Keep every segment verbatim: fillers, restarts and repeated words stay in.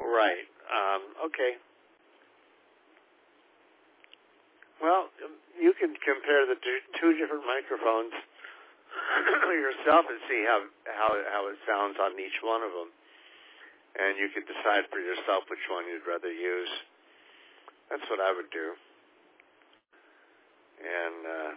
Right. Um, okay. Well, you can compare the two, two different microphones yourself and see how, how how it sounds on each one of them, and you can decide for yourself which one you'd rather use. That's what I would do. And uh,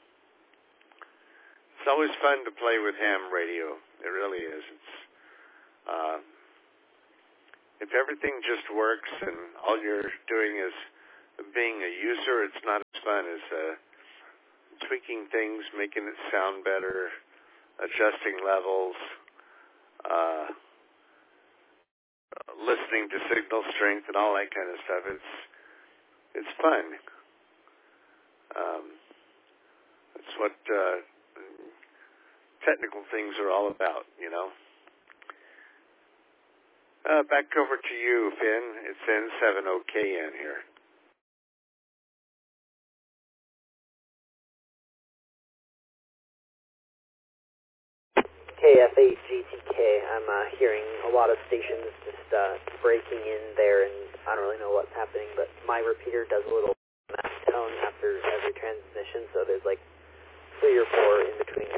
it's always fun to play with ham radio. It really is. It's uh, if everything just works and all you're doing is being a user, it's not as fun as uh, tweaking things, making it sound better, adjusting levels, uh, listening to signal strength and all that kind of stuff. It's it's fun. Um, that's what uh, technical things are all about, you know. Uh, back over to you, Finn. It's N seven O K N here. K F eight G T K. I'm uh, hearing a lot of stations just uh, breaking in there, and I don't really know what's happening, but my repeater does a little mass tone after every transmission, so there's like three or four in between